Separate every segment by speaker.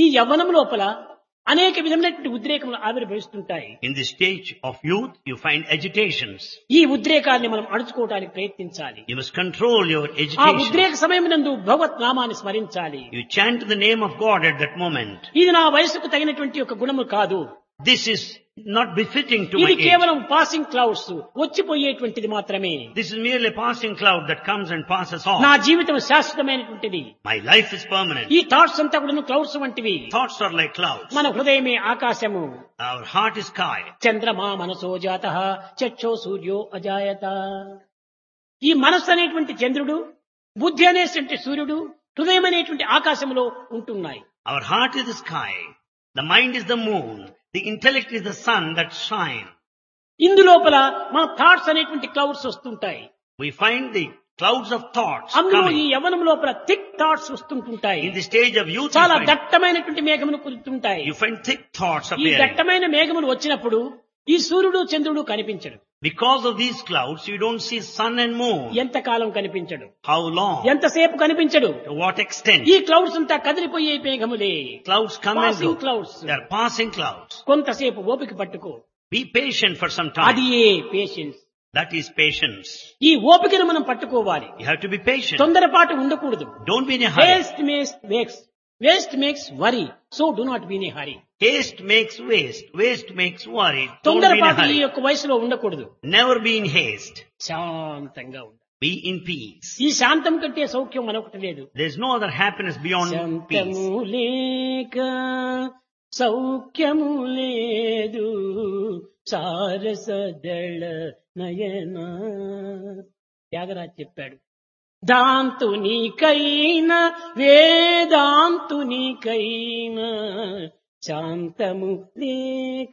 Speaker 1: యవ్వనం లోపల అనేక విధమైనటువంటి ఉద్రేకములు ఆవిర్భవిస్తుంటాయి.
Speaker 2: In the stage of youth, you find agitations.
Speaker 1: ఈ ఉద్రేకాన్ని మనం అణుచుకోవడానికి ప్రయత్నించాలి.
Speaker 2: You must control your
Speaker 1: ఆ
Speaker 2: agitation.
Speaker 1: ఉద్రేక సమయమునందు భగవత్ నామాన్ని స్మరించాలి.
Speaker 2: You chant the name of God at that moment.
Speaker 1: ఇది నా వయసుకు తగినటువంటి ఒక గుణము కాదు.
Speaker 2: This is not befitting to my
Speaker 1: ఇది
Speaker 2: age.
Speaker 1: కేవలం పాసింగ్ క్లౌడ్స్, వచ్చిపోయేటువంటిది మాత్రమే.
Speaker 2: This is merely a passing cloud that comes and passes off.
Speaker 1: నా జీవితం శాశ్వతమైనటువంటిది.
Speaker 2: My life is permanent.
Speaker 1: ఈ థాట్స్ అంతా కూడా క్లౌడ్స్ వంటివి.
Speaker 2: Thoughts are like clouds.
Speaker 1: మన హృదయమే ఆకాశము.
Speaker 2: Our heart is sky.
Speaker 1: చంద్రమా మనసో జాతః చక్షో సూర్యో అజాయత. ఈ మనస్సు అనేటువంటి చంద్రుడు, బుద్ధి అనేటువంటి సూర్యుడు, హృదయం అనేటువంటి ఆకాశములో ఉంటున్నాయి.
Speaker 2: Our heart is the sky. The mind is the moon. The intellect is the sun that shine.
Speaker 1: ఇందులోపల మన థాట్స్ అనేటువంటి క్లౌడ్స్ వస్తుంటాయి.
Speaker 2: We find the clouds of thoughts
Speaker 1: అందులో ఈ
Speaker 2: coming.
Speaker 1: యవ్వనం లోపల thick thoughts వస్తుంటుంటాయి.
Speaker 2: In the stage of youth,
Speaker 1: చాలా దట్టమైనటువంటి మేఘములు కురుతుంటాయి.
Speaker 2: you find thick thoughts
Speaker 1: ఈ
Speaker 2: appearing.
Speaker 1: దట్టమైన మేఘములు వచ్చినప్పుడు ఈ సూర్యుడు చంద్రుడు కనిపించడు.
Speaker 2: Because of these clouds, you don't see sun and moon.
Speaker 1: ఎంతకాలం కనిపించడు,
Speaker 2: How long?
Speaker 1: ఎంతసేపు కనిపించడు.
Speaker 2: To what extent?
Speaker 1: ఈ క్లౌడ్స్ అంతా కదిలిపోయే మేఘములే.
Speaker 2: Clouds come and
Speaker 1: Passing
Speaker 2: go.
Speaker 1: clouds.
Speaker 2: They are passing clouds.
Speaker 1: కొంతసేపు ఓపిక పట్టుకో.
Speaker 2: Be patient for some
Speaker 1: అది
Speaker 2: time.
Speaker 1: A patience.
Speaker 2: That is patience.
Speaker 1: ఈ ఓపికను మనం పట్టుకోవాలి.
Speaker 2: You have to be patient.
Speaker 1: తొందరపాటు ఉండకూడదు.
Speaker 2: Don't be in a hurry.
Speaker 1: Waste makes worry. So do not be in a hurry.
Speaker 2: Haste makes waste. Waste makes worry. Don't be in a
Speaker 1: తొందరపాటు ఈ
Speaker 2: hurry.
Speaker 1: యొక్క వయసులో ఉండకూడదు.
Speaker 2: Never be in haste.
Speaker 1: శాంతంగా ఉండాలి.
Speaker 2: Be in peace.
Speaker 1: ఈ శాంతం కంటే సౌఖ్యం మనొకటి లేదు.
Speaker 2: There's no other happiness beyond peace.
Speaker 1: శాంతము లేక సౌఖ్యము లేదు సారసదళ నయన. త్యాగరాజ్ చెప్పాడు, దాంతునికైనా వేదాంతునికైనా శాంతము లేక.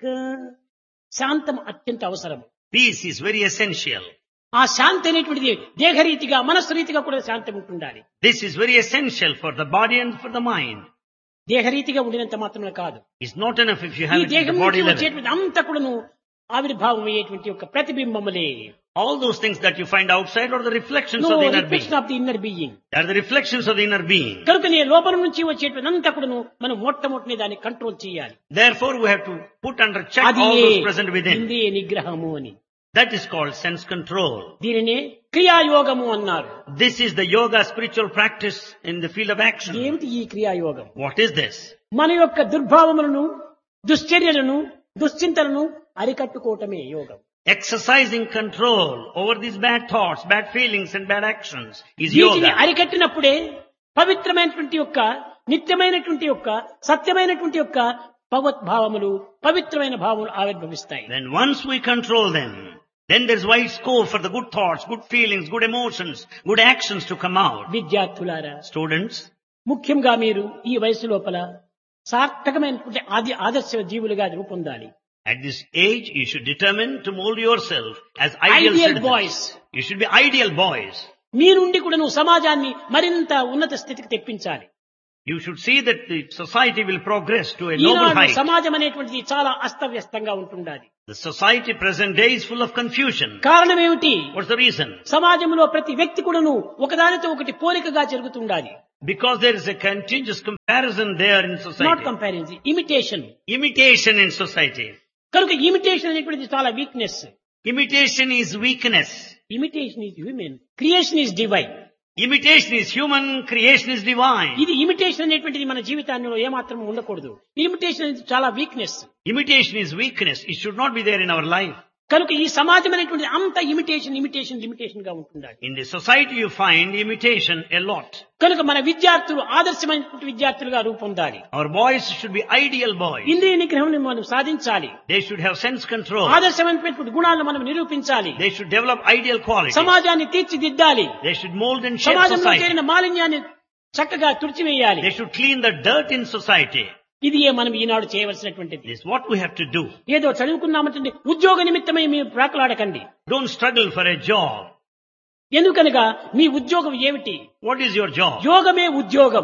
Speaker 1: శాంతం అత్యంత అవసరం.
Speaker 2: Peace is very essential.
Speaker 1: ఆ శాంతి అనేటువంటిది దేహరీతిగా మనస్సు రీతిగా కూడా శాంతి ఉంటుండాలి.
Speaker 2: This is very essential for the body and for the mind.
Speaker 1: దేహరీతిగా ఉండినంత మాత్రమే కాదు,
Speaker 2: It's not enough if you
Speaker 1: ఈ
Speaker 2: have it at
Speaker 1: దేహం
Speaker 2: the body
Speaker 1: నుంచి
Speaker 2: level.
Speaker 1: వచ్చేటువంటి అంతా కూడాను ఆవిర్భావం అయ్యేటువంటి ఒక ప్రతిబింబములే.
Speaker 2: All those things that you find outside are the reflections
Speaker 1: No
Speaker 2: of the inner being.
Speaker 1: reflection of the inner being.
Speaker 2: They are the reflections of the inner being.
Speaker 1: కనుకనే లోపల నుంచి వచ్చేటువంటి అంతా కూడాను మనం మొట్టమొదటి దాన్ని కంట్రోల్ చేయాలి.
Speaker 2: Therefore, we have to put under check
Speaker 1: అది
Speaker 2: all those present within.
Speaker 1: ఇంద్రియ నిగ్రహము అని.
Speaker 2: That is called sense control.
Speaker 1: దీనినే క్రియాయోగము అన్నారు.
Speaker 2: This is the yoga spiritual practice in the field of action.
Speaker 1: ఏమిటి ఈ క్రియాయోగం?
Speaker 2: What is this?
Speaker 1: మన యొక్క దుర్భావములను, దుశ్చర్యలను, దుశ్చింతలను అరికట్టుకోవటమే యోగం.
Speaker 2: Exercising control over these bad thoughts, bad feelings and bad actions is
Speaker 1: వీటిని
Speaker 2: yoga.
Speaker 1: అరికట్టినప్పుడే పవిత్రమైనటువంటి యొక్క నిత్యమైనటువంటి యొక్క సత్యమైనటువంటి యొక్క భగవద్భావములు, పవిత్రమైన భావములు ఆవిర్భవిస్తాయి.
Speaker 2: Then once we control them, then there's wide scope for the good thoughts, good feelings, good emotions, good actions to come out.
Speaker 1: విద్యార్థులారా,
Speaker 2: Students,
Speaker 1: ముఖ్యంగా మీరు ఈ వయసు లోపల సార్థకమైనటువంటి ఆదర్శ జీవులుగా రూపొందాలి.
Speaker 2: at this age, you should determine to mold yourself as ideal
Speaker 1: ideal
Speaker 2: citizens.
Speaker 1: Boys.
Speaker 2: You should be ideal boys.
Speaker 1: మీ నుండి కూడా నువ్వు సమాజాన్ని మరింత ఉన్నత స్థితికి తెప్పించాలి.
Speaker 2: You should see that the society will progress to a noble
Speaker 1: Eenadu
Speaker 2: height.
Speaker 1: సమాజం అనేటువంటిది చాలా అస్తవ్యస్తంగా ఉంటుండాలి.
Speaker 2: The society present day is full of confusion.
Speaker 1: కారణం ఏమిటి?
Speaker 2: What's the reason?
Speaker 1: సమాజంలో ప్రతి వ్యక్తి కూడాను ఒకదానితో ఒకటి పోలికగా జరుగుతుండాలి.
Speaker 2: Because there is a continuous comparison there in
Speaker 1: not
Speaker 2: society.
Speaker 1: Comparison, imitation.
Speaker 2: Imitation in society.
Speaker 1: కనుక ఇమిటేషన్ అనేటువంటిది చాలా weakness.
Speaker 2: Imitation is weakness.
Speaker 1: Imitation is human, creation is divine.
Speaker 2: Imitation is human, creation is divine.
Speaker 1: ఇది imitation అనేటువంటిది మన జీవితాల్లో ఏమాత్రం ఉండకూడదు. Imitation అనేది చాలా weakness.
Speaker 2: Imitation is weakness. It should not be there in our life.
Speaker 1: కనుక ఈ సమాజం అనేటువంటిది అంత ఇమిటేషన్ గా ఉంటుండాలి.
Speaker 2: In the society you find imitation a lot.
Speaker 1: కనుక మన విద్యార్థులు ఆదర్శమైనటువంటి విద్యార్థులుగా రూపొందాలి.
Speaker 2: Our boys should be ideal boys.
Speaker 1: ఇంద్రియ నిగ్రహం మనం సాధించాలి.
Speaker 2: They should have sense control.
Speaker 1: ఆదర్శమైనటువంటి గుణాలను మనం నిరూపించాలి.
Speaker 2: They should develop ideal qualities.
Speaker 1: సమాజాన్ని తీర్చిదిద్దాలి.
Speaker 2: They should mold and shape
Speaker 1: సమాజంలో
Speaker 2: society.
Speaker 1: చేరిన మాలిన్యాన్ని చక్కగా తుడిచివేయాలి.
Speaker 2: They should clean the dirt in society.
Speaker 1: ఇది మనం ఈనాడు చేయవలసినటువంటిది.
Speaker 2: This is what we have to do.
Speaker 1: ఏదో చదువుకున్నామంటే ఉద్యోగ నిమిత్తమై మీరు ప్రాకులాడకండి.
Speaker 2: Don't struggle for a job.
Speaker 1: ఎందుకనగా మీ ఉద్యోగం ఏమిటి?
Speaker 2: What is your job?
Speaker 1: యోగమే ఉద్యోగం.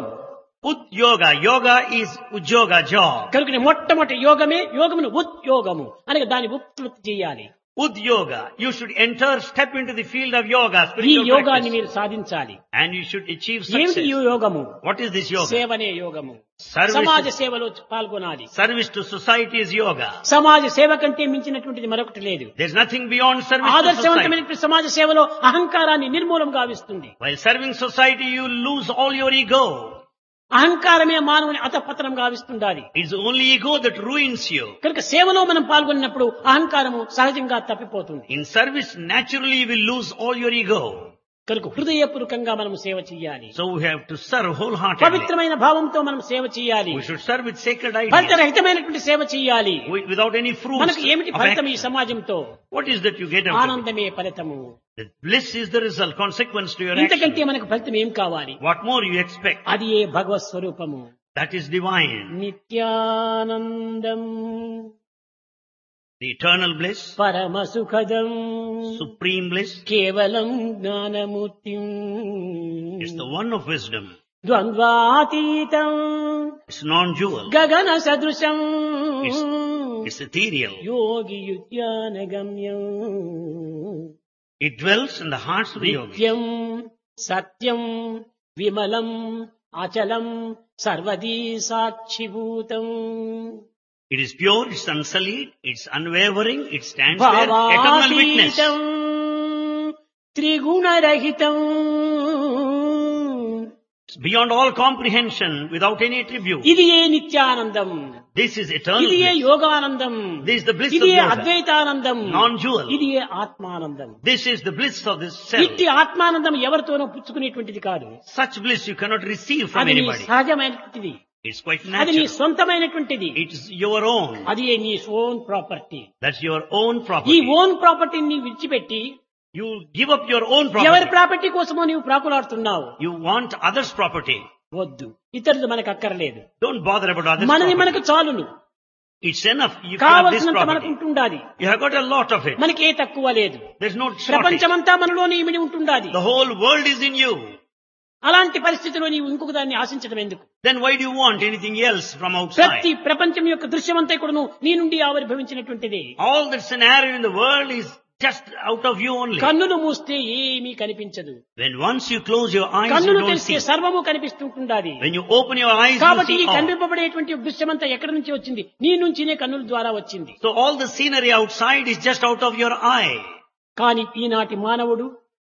Speaker 2: Yoga. Yoga is Ujjoga job.
Speaker 1: కనుక మొట్టమొదటి యోగమే, యోగమును ఉద్యోగము అనగా దాన్ని ఉత్పత్తి చేయాలి.
Speaker 2: Udyoga. You should step into the field of yoga,
Speaker 1: ఈ
Speaker 2: spiritual
Speaker 1: యోగాన్ని
Speaker 2: practice.
Speaker 1: మీరు సాధించాలి.
Speaker 2: And you should achieve
Speaker 1: ఏమిటి
Speaker 2: success.
Speaker 1: ఈ యోగము?
Speaker 2: What is this yoga?
Speaker 1: సేవనే యోగము.
Speaker 2: Service
Speaker 1: సమాజ
Speaker 2: to-
Speaker 1: సేవలో పాల్గొనాలి.
Speaker 2: Service to society is yoga.
Speaker 1: సమాజ సేవ కంటే మించినటువంటిది మరొకటి లేదు.
Speaker 2: There's nothing beyond service to society.
Speaker 1: ఆదర్శవంతమైనటువంటి సమాజ సేవలో అహంకారాన్ని నిర్మూలం గావిస్తుంది.
Speaker 2: While serving society, you lose all your ego.
Speaker 1: అహంకారమే మానవుని అధపతనం గావిస్తుండాలి.
Speaker 2: It's only ego that ruins you.
Speaker 1: కనుక సేవలో మనం పాల్గొన్నప్పుడు అహంకారము సహజంగా తప్పిపోతుంది.
Speaker 2: In service, naturally you will lose all your ego.
Speaker 1: కనుక హృదయపూర్వకంగా మనం సేవ చేయాలి.
Speaker 2: So we have to serve wholeheartedly.
Speaker 1: పవిత్రమైన భావంతో మనం సేవ చేయాలి.
Speaker 2: We should serve with sacred
Speaker 1: ఫలిత
Speaker 2: ideas.
Speaker 1: రహితమైనటువంటి సేవ చేయాలి.
Speaker 2: Without any fruits
Speaker 1: మనకు ఏమిటి
Speaker 2: of
Speaker 1: ఫలితం ఈ
Speaker 2: action.
Speaker 1: సమాజంతో?
Speaker 2: What is that you get out of it?
Speaker 1: ఆనందమే ఫలితము.
Speaker 2: The bliss is the result, consequence to your
Speaker 1: ఇంతకంటే
Speaker 2: action.
Speaker 1: మనకు ఫలితం ఏం కావాలి?
Speaker 2: What more you expect?
Speaker 1: అది ఏ భగవత్ స్వరూపము.
Speaker 2: That is divine.
Speaker 1: Nityanandam
Speaker 2: The eternal bliss,
Speaker 1: పరమ సుఖదం
Speaker 2: supreme bliss,
Speaker 1: కేవలం జ్ఞానమూర్తిం
Speaker 2: is the one of wisdom.
Speaker 1: ద్వంద్వాతీతం
Speaker 2: It's non-dual.
Speaker 1: గగన సదృశం
Speaker 2: It's ethereal.
Speaker 1: యోగియుజ్ఞానగమ్యం
Speaker 2: It dwells in the hearts of the yogis.
Speaker 1: నిత్యం సత్యం విమలం అచలం సర్వదీ సాక్షిభూతం
Speaker 2: It is pure, it's unsullied, it's unwavering, it stands there, eternal witness.
Speaker 1: భావాతీతం త్రిగుణరహితం
Speaker 2: It's beyond all comprehension, without any attribute.
Speaker 1: ఇది ఏ నిత్యానందం.
Speaker 2: This is eternal
Speaker 1: ఇది ఏ
Speaker 2: bliss.
Speaker 1: Yoganandam.
Speaker 2: This is the bliss
Speaker 1: ఇది
Speaker 2: of
Speaker 1: A
Speaker 2: yoga.
Speaker 1: అద్వైతానందం.
Speaker 2: Non-dual.
Speaker 1: ఇది ఏ ఆత్మానందం.
Speaker 2: This is the bliss of this self.
Speaker 1: ఇట్టి ఆత్మానందం ఎవరితోనో పుచ్చుకునేటువంటిది కాదు.
Speaker 2: Such bliss you cannot receive from
Speaker 1: అది నీ
Speaker 2: anybody.
Speaker 1: సహజమైనటువంటిది.
Speaker 2: It's quite
Speaker 1: అది నీ
Speaker 2: natural.
Speaker 1: సొంతమైనటువంటిది.
Speaker 2: It is your own.
Speaker 1: అది నీ own property.
Speaker 2: That's your own
Speaker 1: ఈ
Speaker 2: property.
Speaker 1: ఓన్ ప్రాపర్టీని విడిచిపెట్టి
Speaker 2: You give up your own
Speaker 1: ఎవరి
Speaker 2: property.
Speaker 1: ప్రాపర్టీ కోసమో నీవు ప్రాకులాడుతున్నావు.
Speaker 2: You want others' property.
Speaker 1: వద్దు, ఇతరులు మనకు అక్కర్లేదు.
Speaker 2: Don't bother about others'
Speaker 1: మనది
Speaker 2: property.
Speaker 1: మనకు చాలును.
Speaker 2: It's enough. You can have this
Speaker 1: కావలసినంత మనకు
Speaker 2: property.
Speaker 1: ఉంటుండాలి.
Speaker 2: You have got a lot of it.
Speaker 1: మనకి ఏ తక్కువ లేదు.
Speaker 2: There's no shortage.
Speaker 1: ప్రపంచమంతా మనలోనే ఇమిడి ఉంటుండాలి.
Speaker 2: The whole world is in you.
Speaker 1: అలాంటి పరిస్థితిలో నీవు ఇంకొక దాన్ని ఆశించడం ఎందుకు?
Speaker 2: Then why do you want anything else from
Speaker 1: ప్రతి
Speaker 2: outside?
Speaker 1: ప్రపంచం యొక్క దృశ్యమంతా కూడాను నీ నుండి ఆవిర్భవించినటువంటిది.
Speaker 2: All that scenario in the world is just out of you only.
Speaker 1: కన్నులు మూస్తే ఏమీ కనిపించదు.
Speaker 2: When once you close your eyes, you
Speaker 1: కన్నులు
Speaker 2: don't
Speaker 1: తెరిస్తే
Speaker 2: see.
Speaker 1: సర్వము కనిపిస్తుంటుండాలి.
Speaker 2: When you open your eyes, you
Speaker 1: కాబట్టి ఈ
Speaker 2: see all.
Speaker 1: కనిపింపబడేటువంటి దృశ్యమంతా ఎక్కడి నుంచి వచ్చింది? నీ నుంచినే కన్నుల ద్వారా వచ్చింది.
Speaker 2: So all the scenery outside is just out of your eye.
Speaker 1: కానీ ఈనాటి మానవుడు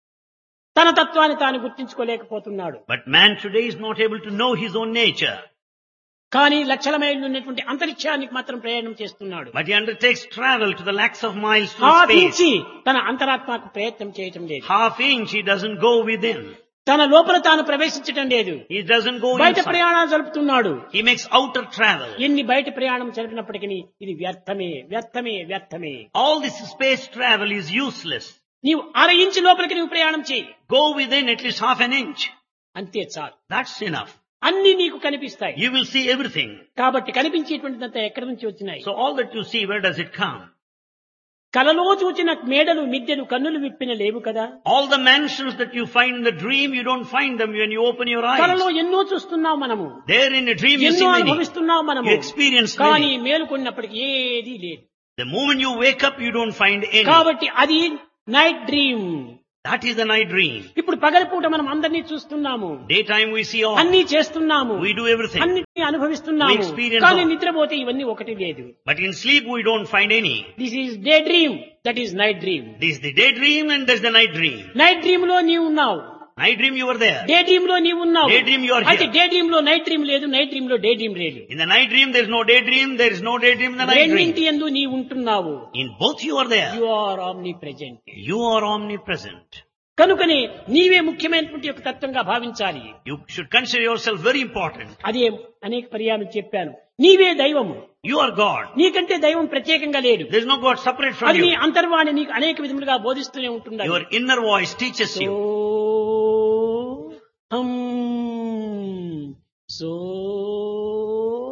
Speaker 1: తన తత్వాన్ని తాను గుర్తించుకోలేకపోతున్నాడు.
Speaker 2: But man today is not able to know his own nature.
Speaker 1: కానీ లక్షల మైళ్ళు ఉన్నటువంటి అంతరిక్షానికి మాత్రం ప్రయాణం చేస్తున్నాడు.
Speaker 2: But he undertakes travel to the lakhs of miles to
Speaker 1: half
Speaker 2: space.
Speaker 1: ఇంచి తన అంతరాత్మకు ప్రయత్నం చేయటం లేదు.
Speaker 2: Half inch he doesn't go within.
Speaker 1: తన లోపల తాను ప్రవేశించటం లేదు.
Speaker 2: He doesn't go
Speaker 1: బయట
Speaker 2: inside.
Speaker 1: ప్రయాణాలు జరుపుతున్నాడు.
Speaker 2: He makes outer travel.
Speaker 1: ఎన్ని బయట ప్రయాణం జరిపినప్పటికీ ఇది వ్యర్థమే వ్యర్థమే వ్యర్థమే.
Speaker 2: All this space travel is useless.
Speaker 1: నీవు అర ఇంచు లోపలికి నువ్వు ప్రయాణం చేయి,
Speaker 2: Go within at least half an inch.
Speaker 1: అంతే చాలు.
Speaker 2: That's enough.
Speaker 1: అన్ని నీకు కనిపిస్తాయి.
Speaker 2: You will see everything.
Speaker 1: కాబట్టి కనిపించేటువంటిదంతా ఎక్కడి నుంచి వచ్చినాయి?
Speaker 2: So all that you see, where does it come?
Speaker 1: కలలో చూచిన మేడలు మిద్దెలు కన్నులు విప్పిన లేవు కదా.
Speaker 2: All the mansions that you find in the dream, you don't find them when you open your
Speaker 1: కలలో
Speaker 2: eyes.
Speaker 1: ఎన్నో చూస్తున్నాం మనము,
Speaker 2: There in a dream you
Speaker 1: ఎన్నో
Speaker 2: see many.
Speaker 1: అనుభవిస్తున్నాం మనము.
Speaker 2: You experience
Speaker 1: కానీ
Speaker 2: many.
Speaker 1: మేలుకొన్నప్పటికీ ఏదీ లేదు.
Speaker 2: The moment you wake up, you don't find any.
Speaker 1: కాబట్టి అది night dream.
Speaker 2: That is the night dream.
Speaker 1: ఇప్పుడు పగలపూట మనం అందరినీ చూస్తున్నాము,
Speaker 2: Daytime we see all.
Speaker 1: అన్ని చేస్తున్నాము,
Speaker 2: We do everything.
Speaker 1: అన్నిటినీ అనుభవిస్తున్నాము.
Speaker 2: We experience
Speaker 1: కానీ
Speaker 2: all.
Speaker 1: నిద్రపోతే ఇవన్నీ ఒకటి లేదు.
Speaker 2: But in sleep we don't find any.
Speaker 1: This is day dream, that is night dream.
Speaker 2: This is the daydream and there's the night dream.
Speaker 1: Night dream లో నీవు ఉన్నావు,
Speaker 2: Night dream you were there.
Speaker 1: Day dream లో నీవు ఉన్నావు.
Speaker 2: Daydream you are here.
Speaker 1: అయితే day dream లో night dream లేదు, night dream లో డే డ్రీమ్ లేదు.
Speaker 2: In the night dream there is no daydream, there is no daydream in the night
Speaker 1: రెండింటి
Speaker 2: dream.
Speaker 1: యందు నీవు ఉంటున్నావు.
Speaker 2: In both you are there.
Speaker 1: You are omni present.
Speaker 2: You are omnipresent.
Speaker 1: కనుకనే నీవే ముఖ్యమైనటువంటి ఒక తత్వంగా భావించాలి.
Speaker 2: You should consider yourself very important.
Speaker 1: అదే అనేక పర్యాయం చెప్పాను. నీవే దైవము,
Speaker 2: You are God.
Speaker 1: నీకంటే దైవం ప్రత్యేకంగా లేడు.
Speaker 2: There is no God separate from
Speaker 1: అది నీ
Speaker 2: you.
Speaker 1: అంతర్వాణి నీకు అనేక విధములుగా బోధిస్తూనే ఉంటుంది.
Speaker 2: Your inner voice teaches you.
Speaker 1: హం సో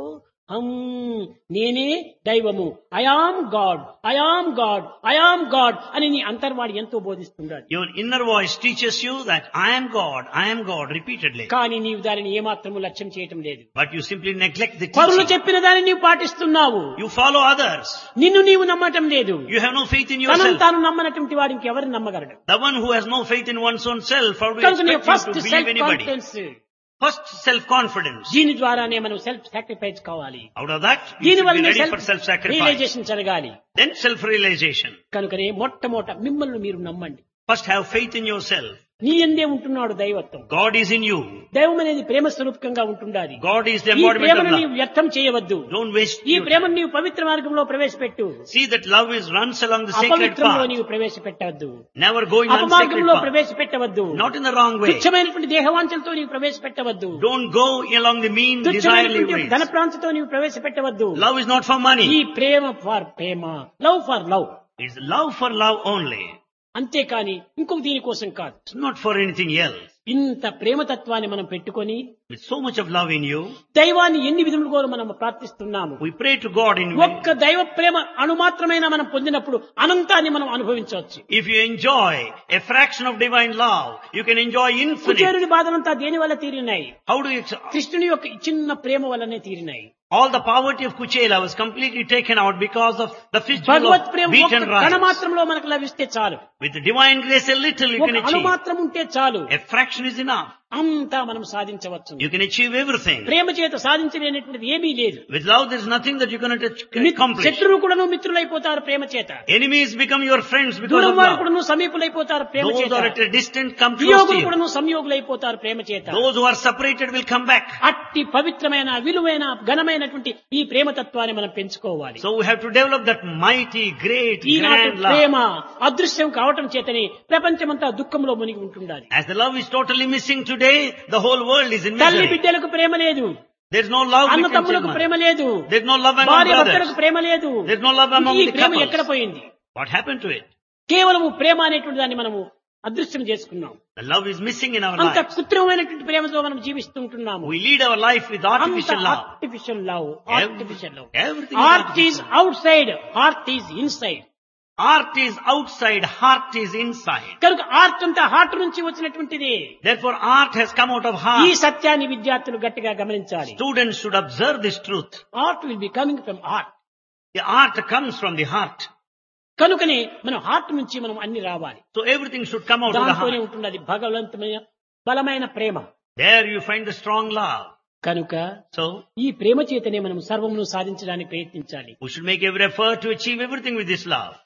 Speaker 1: నేనే దైవము, I am God, I am God, I am God అని నీ అంతర్వాడి ఎంతో బోధిస్తున్నాడు.
Speaker 2: Your inner voice teaches you that I am God repeatedly.
Speaker 1: కానీ నీవు దానిని ఏమాత్రము లక్ష్యం చేయటం లేదు.
Speaker 2: But you simply neglect the
Speaker 1: పరులు
Speaker 2: teaching.
Speaker 1: చెప్పిన దాన్ని నీవు పాటిస్తున్నావు.
Speaker 2: You follow others.
Speaker 1: నిన్ను నీవు నమ్మటం లేదు.
Speaker 2: You have no faith in
Speaker 1: తనను
Speaker 2: yourself.
Speaker 1: తాను నమ్మనటువంటి వాడికి ఎవరు నమ్మగలడు?
Speaker 2: The one who has no faith in one's own self, how do you
Speaker 1: కనుక నీ
Speaker 2: expect
Speaker 1: first
Speaker 2: him to
Speaker 1: self
Speaker 2: believe anybody?
Speaker 1: Confidence,
Speaker 2: First self-confidence.
Speaker 1: దీని ద్వారానే మనం సెల్ఫ్ సాక్రిఫైస్ కావాలి.
Speaker 2: Out of that, you
Speaker 1: దీని
Speaker 2: should be
Speaker 1: వల్ల
Speaker 2: ready for
Speaker 1: self
Speaker 2: self-sacrifice.
Speaker 1: Realisation జరగాలి.
Speaker 2: Then self-realization.
Speaker 1: కనుకనే మొట్టమొదట మిమ్మల్ని మీరు నమ్మండి.
Speaker 2: First have faith in yourself.
Speaker 1: నీ ఎందే ఉంటున్నాడు దైవత్వం.
Speaker 2: God is in you.
Speaker 1: దైవం అనేది ప్రేమ స్వరూపకంగా ఉంటుండాలి.
Speaker 2: God is the
Speaker 1: ఈ
Speaker 2: embodiment of
Speaker 1: ప్రేమను
Speaker 2: love.
Speaker 1: నీవు వ్యర్థం చేయవద్దు.
Speaker 2: Don't waste
Speaker 1: ఈ
Speaker 2: your
Speaker 1: ప్రేమను
Speaker 2: time.
Speaker 1: నీవు పవిత్ర మార్గంలో ప్రవేశపెట్టు.
Speaker 2: See that love runs along the sacred
Speaker 1: అపవిత్రంలో
Speaker 2: path.
Speaker 1: నీవు ప్రవేశపెట్టవద్దు.
Speaker 2: Never going on sacred
Speaker 1: అపమార్గంలో
Speaker 2: path.
Speaker 1: ప్రవేశపెట్టవద్దు.
Speaker 2: Not in the wrong way.
Speaker 1: తుచ్చమైనటువంటి దేహవాంఛలతో నీవు ప్రవేశపెట్టవద్దు.
Speaker 2: Don't go along the mean, desirely
Speaker 1: తుచ్చమైనటువంటి ధన
Speaker 2: ways.
Speaker 1: ప్రాంతంతో నీవు ప్రవేశపెట్టవద్దు.
Speaker 2: Love is not for
Speaker 1: ఈ
Speaker 2: money.
Speaker 1: Prema for Prema, love for love.
Speaker 2: It's love for love only.
Speaker 1: అంతేకాని ఇంకొక దీనికోసం కాదు.
Speaker 2: It's not for anything else.
Speaker 1: ఇంత ప్రేమతత్వాన్ని మనం పెట్టుకొని
Speaker 2: With so much of love in you,
Speaker 1: దైవాన్ని ఎన్ని విధములుగా మనం ప్రార్థిస్తున్నాము.
Speaker 2: we pray to God in
Speaker 1: ఒక్క దైవ ప్రేమ అణుమాత్రమైన మనం పొందినప్పుడు అనంతాన్ని మనం అనుభవించవచ్చు.
Speaker 2: If you enjoy a fraction of divine love, you can enjoy infinite.
Speaker 1: కుచేరుని బాధలంతా దేని వల్ల తీరినాయి?
Speaker 2: How do you
Speaker 1: కృష్ణుని యొక్క చిన్న ప్రేమ వల్లనే తీరినాయి.
Speaker 2: all the poverty of Kuchela was completely taken out because of the fistful
Speaker 1: Bhagwat
Speaker 2: of
Speaker 1: Prema
Speaker 2: wheat
Speaker 1: ఒక్క
Speaker 2: and
Speaker 1: కణ
Speaker 2: rice.
Speaker 1: మాత్రంలో మనకు లభిస్తే చాలు.
Speaker 2: With the divine grace a little you
Speaker 1: ఒక
Speaker 2: can
Speaker 1: అణు
Speaker 2: achieve.
Speaker 1: మాత్రం ఉంటే చాలు.
Speaker 2: A fraction is enough.
Speaker 1: అంతా మనం సాధించవచ్చు.
Speaker 2: You can achieve everything.
Speaker 1: ప్రేమ చేత సాధించలేనటువంటిది ఏమీ లేదు.
Speaker 2: With love there is nothing that you cannot accomplish.
Speaker 1: శత్రువులు కూడాను మిత్రులైపోతారు ప్రేమ చేత.
Speaker 2: Enemies become your friends because
Speaker 1: దూరం
Speaker 2: of
Speaker 1: వారు
Speaker 2: love.
Speaker 1: కూడాను సమీపులైపోతారు ప్రేమ
Speaker 2: Those
Speaker 1: చేత.
Speaker 2: who are at a distance come close to
Speaker 1: వియోగులు
Speaker 2: you.
Speaker 1: కూడాను సంయోగులైపోతారు ప్రేమ చేత.
Speaker 2: Those who are separated will come back.
Speaker 1: అట్టి పవిత్రమైన విలువైన ఘనమైనటువంటి ఈ ప్రేమతత్వాన్ని మనం పెంచుకోవాలి.
Speaker 2: So we have to develop that mighty, great,
Speaker 1: ఈనాటి
Speaker 2: grand love.
Speaker 1: ప్రేమ అదృశ్యం కావటం చేతని ప్రపంచమంతా దుఃఖంలో మునిగి ఉంటుండాలి.
Speaker 2: As the love is totally missing today, the whole world is in
Speaker 1: తల్లి
Speaker 2: misery.
Speaker 1: బిడ్డలకు ప్రేమ లేదు.
Speaker 2: There is no love
Speaker 1: అన్న
Speaker 2: between
Speaker 1: తమ్ములకు
Speaker 2: children.
Speaker 1: ప్రేమ లేదు.
Speaker 2: There is no love among
Speaker 1: భార్య
Speaker 2: brothers.
Speaker 1: భర్తలకు ప్రేమ లేదు.
Speaker 2: There is no love among
Speaker 1: ఈ
Speaker 2: the
Speaker 1: ప్రేమ
Speaker 2: couples.
Speaker 1: ఎక్కడ పోయింది?
Speaker 2: What happened to it?
Speaker 1: కేవలము ప్రేమ అనేటువంటి దాన్ని మనము అదృశ్యం చేసుకున్నాం.
Speaker 2: The love is missing in our
Speaker 1: అంత
Speaker 2: lives.
Speaker 1: కృత్రిమమైనటువంటి ప్రేమతో మనం జీవిస్తుంటున్నాము.
Speaker 2: We lead our life with artificial love.
Speaker 1: Artificial love, artificial love.
Speaker 2: Everything is
Speaker 1: heart is
Speaker 2: artificial.
Speaker 1: Out side, heart is inside.
Speaker 2: Art is outside, heart is inside.
Speaker 1: కనుక art అంతా heart నుంచి వచ్చినటువంటిది.
Speaker 2: Therefore art has come out of
Speaker 1: ఈ
Speaker 2: heart.
Speaker 1: సత్యాన్ని విద్యార్థులు గట్టిగా గమనించాలి.
Speaker 2: Students should observe this truth.
Speaker 1: Art will be coming from heart.
Speaker 2: The art comes from the heart.
Speaker 1: కనుకనే మనం హార్ట్ నుంచి మనం అన్ని రావాలి.
Speaker 2: So everything should come out of the
Speaker 1: దాంతోనే
Speaker 2: heart.
Speaker 1: ఉంటున్నది భగవంతమైన బలమైన ప్రేమ.
Speaker 2: There you find the strong love.
Speaker 1: కనుక
Speaker 2: So
Speaker 1: ఈ ప్రేమ చేతనే మనం సర్వమును సాధించడానికి ప్రయత్నించాలి.
Speaker 2: we should make every effort to achieve everything with this love.